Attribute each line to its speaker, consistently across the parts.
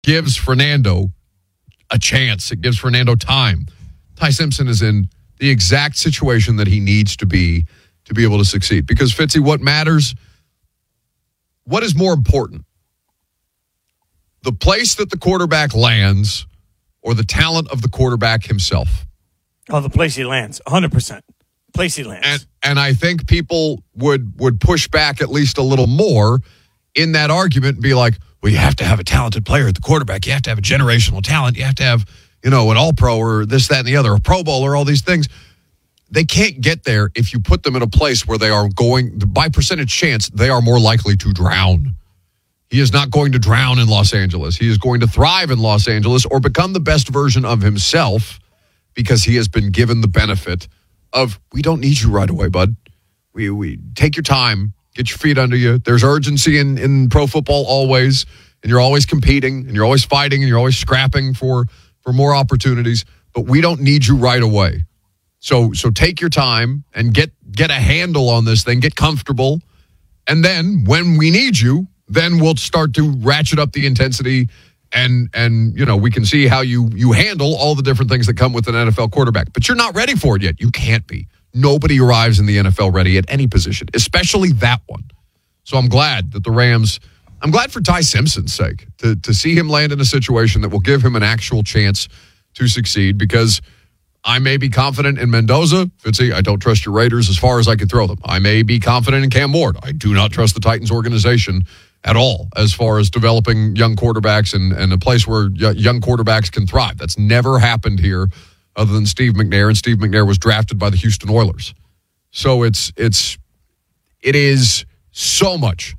Speaker 1: gives Fernando a chance. It gives Fernando time. Ty Simpson is in the exact situation that he needs to be able to succeed. Because, Fitzy, what matters, what is more important? The place that the quarterback lands or the talent of the quarterback himself?
Speaker 2: Oh, the place he lands, 100%. Place he lands.
Speaker 1: And I think people would push back at least a little more in that argument and be like, well, you have to have a talented player at the quarterback. You have to have a generational talent. You have to have, an all-pro or this, that, and the other, a Pro Bowler, all these things. They can't get there if you put them in a place where they are going, by percentage chance, they are more likely to drown. He is not going to drown in Los Angeles. He is going to thrive in Los Angeles or become the best version of himself because he has been given the benefit of, we don't need you right away, bud. We take your time, get your feet under you. There's urgency in pro football always, and you're always competing, and you're always fighting, and you're always scrapping for more opportunities, but we don't need you right away. So take your time and get a handle on this thing, get comfortable, and then when we need you, then we'll start to ratchet up the intensity and we can see how you handle all the different things that come with an NFL quarterback. But you're not ready for it yet. You can't be. Nobody arrives in the NFL ready at any position, especially that one. So I'm glad that the Rams, I'm glad for Ty Simpson's sake to see him land in a situation that will give him an actual chance to succeed, because I may be confident in Mendoza. Fitzy, I don't trust your Raiders as far as I can throw them. I may be confident in Cam Ward. I do not trust the Titans organization at all as far as developing young quarterbacks and a place where young quarterbacks can thrive. That's never happened here other than Steve McNair, and Steve McNair was drafted by the Houston Oilers. So it is so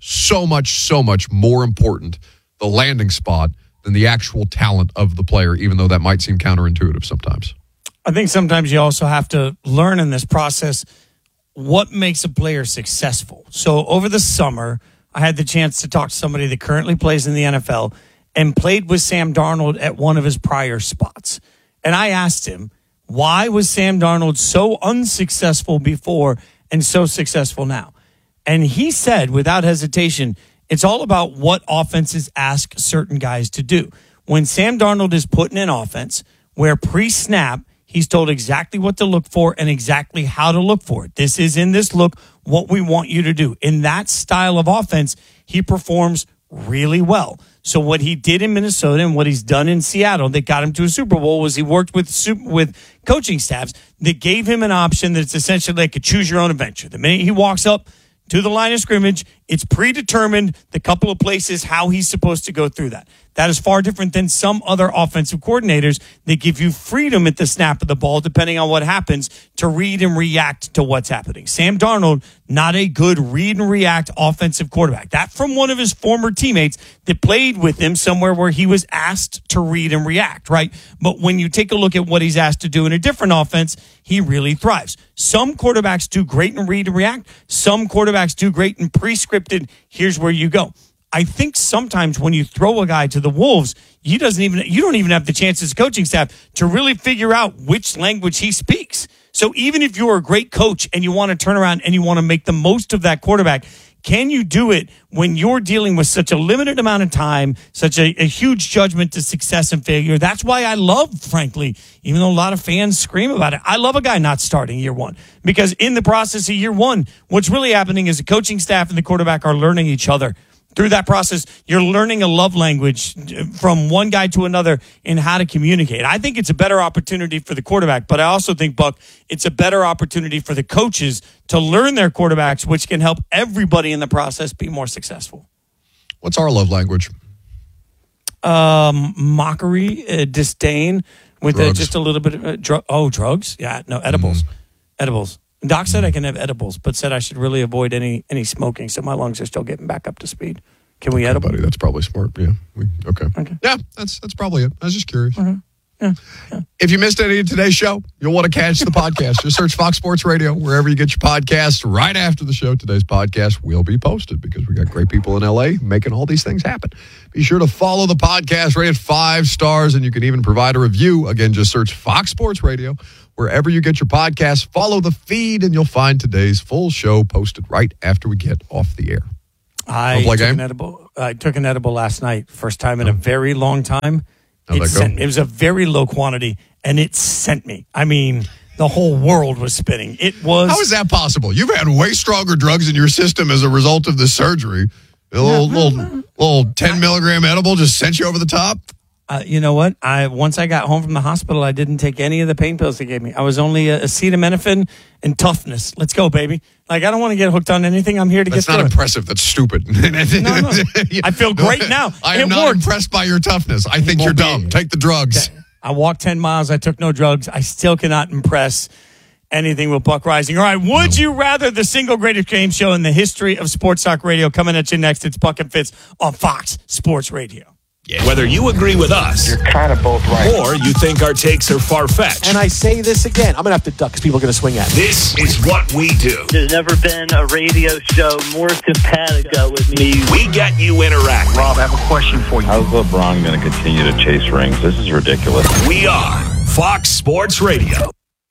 Speaker 1: much more important, the landing spot, than the actual talent of the player, even though that might seem counterintuitive sometimes.
Speaker 2: I think sometimes you also have to learn in this process what makes a player successful. So over the summer, I had the chance to talk to somebody that currently plays in the NFL and played with Sam Darnold at one of his prior spots. And I asked him, why was Sam Darnold so unsuccessful before and so successful now? And he said, without hesitation, it's all about what offenses ask certain guys to do. When Sam Darnold is put in an offense where pre-snap, he's told exactly what to look for and exactly how to look for it. This is in this look what we want you to do. In that style of offense, he performs really well. So what he did in Minnesota and what he's done in Seattle that got him to a Super Bowl was he worked with coaching staffs that gave him an option that's essentially like a choose your own adventure. The minute he walks up to the line of scrimmage, it's predetermined the couple of places how he's supposed to go through that. That is far different than some other offensive coordinators that give you freedom at the snap of the ball, depending on what happens, to read and react to what's happening. Sam Darnold, not a good read and react offensive quarterback. That from one of his former teammates that played with him somewhere where he was asked to read and react, right? But when you take a look at what he's asked to do in a different offense, he really thrives. Some quarterbacks do great in read and react. Some quarterbacks do great in pre-scripted, here's where you go. I think sometimes when you throw a guy to the Wolves, you don't even have the chance as a coaching staff to really figure out which language he speaks. So even if you're a great coach and you want to turn around and you want to make the most of that quarterback, can you do it when you're dealing with such a limited amount of time, such a huge judgment to success and failure? That's why I love, frankly, even though a lot of fans scream about it, I love a guy not starting year one. Because in the process of year one, what's really happening is the coaching staff and the quarterback are learning each other. Through that process, you're learning a love language from one guy to another in how to communicate. I think it's a better opportunity for the quarterback, but I also think, Buck, it's a better opportunity for the coaches to learn their quarterbacks, which can help everybody in the process be more successful.
Speaker 1: What's our love language?
Speaker 2: Mockery, disdain, with just a little bit of drugs. Yeah, no, edibles. Edibles. Doc said I can have edibles, but said I should really avoid any smoking, so my lungs are still getting back up to speed. Can we edible?
Speaker 1: Buddy, that's probably smart. Yeah. Okay. Yeah, that's probably it. I was just curious.
Speaker 2: Okay. Yeah.
Speaker 1: If you missed any of today's show, you'll want to catch the podcast. Just search Fox Sports Radio wherever you get your podcasts. Right after the show, today's podcast will be posted because we got great people in L.A. making all these things happen. Be sure to follow the podcast, rate it 5 stars, and you can even provide a review. Again, just search Fox Sports Radio wherever you get your podcasts. Follow the feed, and you'll find today's full show posted right after we get off the air.
Speaker 2: I took an edible last night. First time in a very long time. It was a very low quantity, and it sent me. I mean, the whole world was spinning.
Speaker 1: How is that possible? You've had way stronger drugs in your system as a result of this surgery. A little 10 milligram edible just sent you over the top?
Speaker 2: You know what? Once I got home from the hospital, I didn't take any of the pain pills they gave me. I was only acetaminophen and toughness. Let's go, baby. Like, I don't want to get hooked on anything. I'm here to
Speaker 1: That's
Speaker 2: get through.
Speaker 1: That's not impressive. That's stupid.
Speaker 2: No. I feel great now.
Speaker 1: I am not impressed by your toughness. I think you're dumb. Take the drugs.
Speaker 2: I walked 10 miles. I took no drugs. I still cannot impress anything with Buck Rising. All right, would you rather, the single greatest game show in the history of sports talk radio, coming at you next? It's Buck and Fitz on Fox Sports Radio.
Speaker 3: Yeah. Whether you agree with us,
Speaker 4: you're kind of both right,
Speaker 3: or you think our takes are far-fetched.
Speaker 5: And I say this again, I'm going to have to duck because people are going to swing at me.
Speaker 3: This is what we do.
Speaker 6: There's never been a radio show more simpatico with me.
Speaker 3: We get you interacting.
Speaker 6: Rob, I have a question for you.
Speaker 7: How's LeBron going to continue to chase rings? This is ridiculous.
Speaker 3: We are Fox Sports Radio.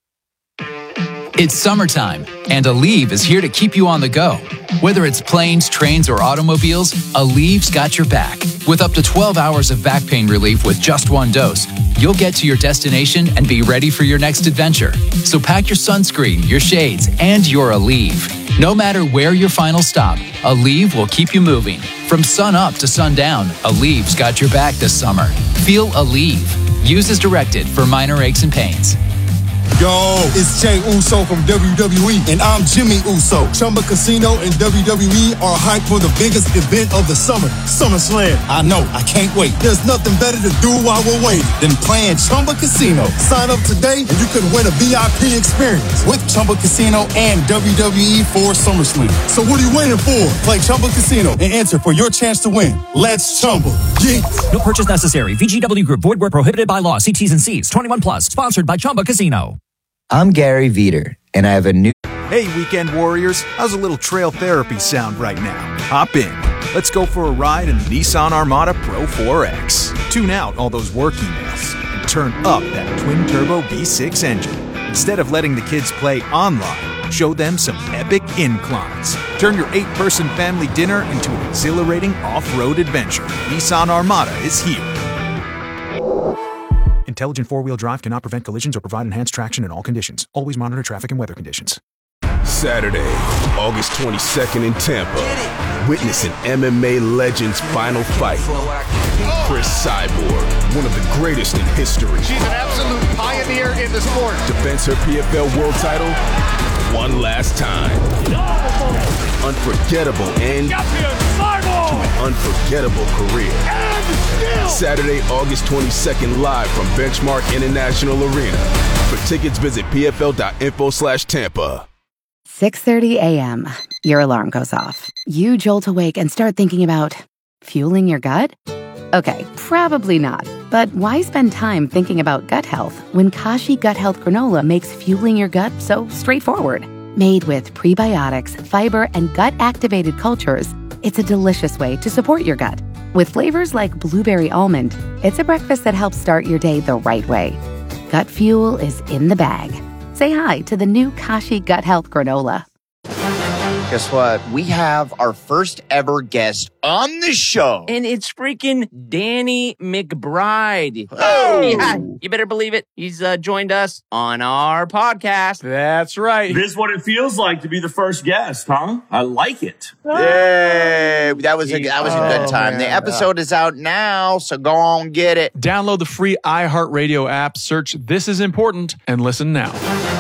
Speaker 8: It's summertime, and Aleve is here to keep you on the go. Whether it's planes, trains, or automobiles, Aleve's got your back. With up to 12 hours of back pain relief with just one dose, you'll get to your destination and be ready for your next adventure. So pack your sunscreen, your shades, and your Aleve. No matter where your final stop, Aleve will keep you moving. From sun up to sundown, Aleve's got your back this summer. Feel Aleve. Use as directed for minor aches and pains.
Speaker 9: Yo, it's Jey Uso from WWE, and I'm Jimmy Uso. Chumba Casino and WWE are hyped for the biggest event of the summer, SummerSlam. I know, I can't wait. There's nothing better to do while we're waiting than playing Chumba Casino. Sign up today and you could win a VIP experience with Chumba Casino and WWE for SummerSlam. So what are you waiting for? Play Chumba Casino and enter for your chance to win. Let's Chumba. Yeah.
Speaker 10: No purchase necessary. VGW Group. Void where prohibited by law. See T's and C's. 21 plus. Sponsored by Chumba Casino.
Speaker 11: I'm Gary Veter, and I have a new...
Speaker 12: Hey, Weekend Warriors. How's a little trail therapy sound right now? Hop in. Let's go for a ride in the Nissan Armada Pro 4X. Tune out all those work emails and turn up that twin-turbo V6 engine. Instead of letting the kids play online, show them some epic inclines. Turn your 8-person family dinner into an exhilarating off-road adventure. Nissan Armada is here. Intelligent four-wheel drive cannot prevent collisions or provide enhanced traction in all conditions. Always monitor traffic and weather conditions.
Speaker 13: Saturday, August 22nd in Tampa. Witness an MMA legend's final fight. Chris Cyborg, one of the greatest in history.
Speaker 14: She's an absolute pioneer in the sport.
Speaker 13: Defends her PFL world title one last time. Unforgettable end to an unforgettable career. Saturday, August 22nd, live from Benchmark International Arena. For tickets, visit pfl.info/Tampa.
Speaker 15: 6:30 a.m. Your alarm goes off. You jolt awake and start thinking about fueling your gut? Okay, probably not. But why spend time thinking about gut health when Kashi Gut Health Granola makes fueling your gut so straightforward? Made with prebiotics, fiber, and gut-activated cultures, it's a delicious way to support your gut. With flavors like blueberry almond, it's a breakfast that helps start your day the right way. Gut fuel is in the bag. Say hi to the new Kashi Gut Health Granola.
Speaker 16: Guess what? We have our first ever guest on the show.
Speaker 17: And it's freaking Danny McBride.
Speaker 16: Oh!
Speaker 17: Yeah, you better believe it. He's joined us on our podcast.
Speaker 5: That's right.
Speaker 18: This is what it feels like to be the first guest, huh? I like it.
Speaker 16: Yay! That was a good time.
Speaker 5: Man.
Speaker 16: The episode is out now, so go on, get it.
Speaker 19: Download the free iHeartRadio app, search This Is Important, and listen now.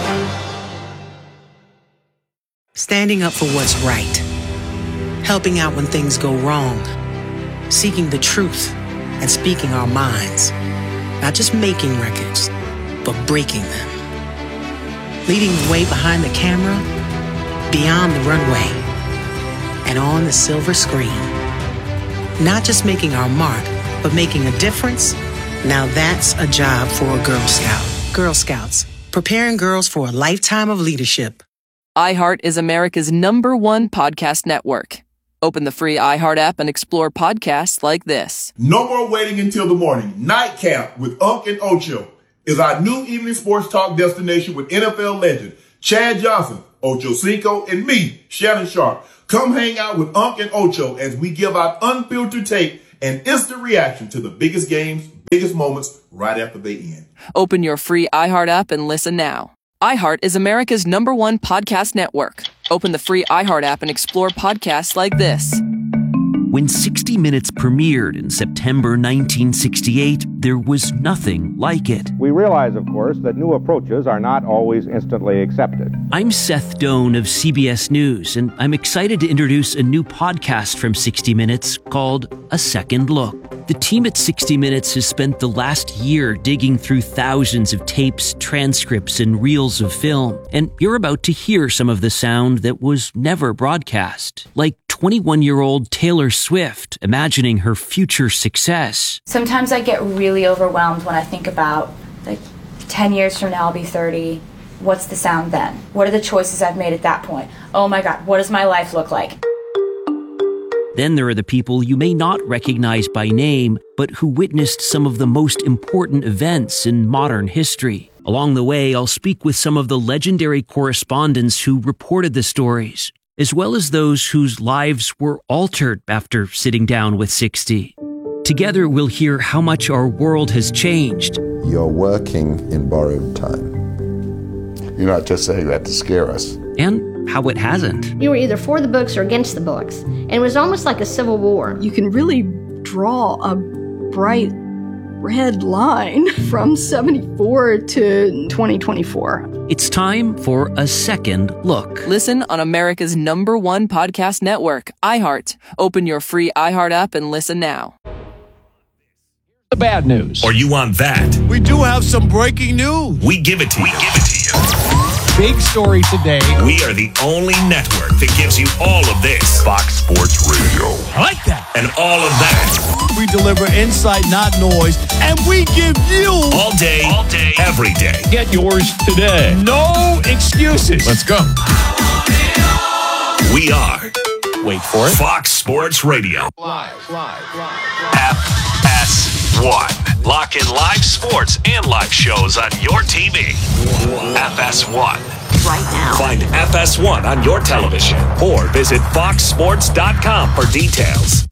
Speaker 20: Standing up for what's right. Helping out when things go wrong. Seeking the truth and speaking our minds. Not just making records, but breaking them. Leading the way behind the camera, beyond the runway, and on the silver screen. Not just making our mark, but making a difference. Now that's a job for a Girl Scout. Girl Scouts, preparing girls for a lifetime of leadership.
Speaker 21: iHeart is America's #1 podcast network. Open the free iHeart app and explore podcasts like this.
Speaker 22: No more waiting until the morning. Nightcap with Unc and Ocho is our new evening sports talk destination with NFL legend Chad Johnson, Ocho Cinco, and me, Shannon Sharp. Come hang out with Unc and Ocho as we give out unfiltered take and instant reaction to the biggest games, biggest moments right after they end.
Speaker 21: Open your free iHeart app and listen now. iHeart is America's #1 podcast network. Open the free iHeart app and explore podcasts like this.
Speaker 1: When 60 Minutes premiered in September 1968, there was nothing like it.
Speaker 4: We realize, of course, that new approaches are not always instantly accepted.
Speaker 1: I'm Seth Doan of CBS News, and I'm excited to introduce a new podcast from 60 Minutes called A Second Look. The team at 60 Minutes has spent the last year digging through thousands of tapes, transcripts, and reels of film, and you're about to hear some of the sound that was never broadcast, like 21-year-old Taylor Swift imagining her future success.
Speaker 23: Sometimes I get really overwhelmed when I think about, 10 years from now I'll be 30. What's the sound then? What are the choices I've made at that point? Oh my God, what does my life look like?
Speaker 1: Then there are the people you may not recognize by name, but who witnessed some of the most important events in modern history. Along the way, I'll speak with some of the legendary correspondents who reported the stories, as well as those whose lives were altered after sitting down with 60. Together, we'll hear how much our world has changed.
Speaker 24: You're working in borrowed time. You're not just saying that to scare us.
Speaker 1: And how it hasn't.
Speaker 25: You were either for the books or against the books, and it was almost like a civil war.
Speaker 26: You can really draw a bright red line from 74 to 2024.
Speaker 1: It's time for A Second Look.
Speaker 21: Listen on America's #1 podcast network, iHeart. Open your free iHeart app and listen now.
Speaker 3: The bad news. Or you want that?
Speaker 9: We do have some breaking news.
Speaker 3: We give it to you.
Speaker 5: Big story today.
Speaker 3: We are the only network that gives you all of this. Fox Sports Radio.
Speaker 5: I like that.
Speaker 3: And all of that.
Speaker 9: We deliver insight, not noise, and we give you
Speaker 3: all day, every day.
Speaker 5: Get yours today.
Speaker 3: No excuses.
Speaker 5: Let's go.
Speaker 3: We are.
Speaker 5: Wait for it.
Speaker 3: Fox Sports Radio.
Speaker 5: Live.
Speaker 3: FS1. Lock in live sports and live shows on your TV. FS1.
Speaker 27: Right now.
Speaker 3: Find FS1 on your television or visit foxsports.com for details.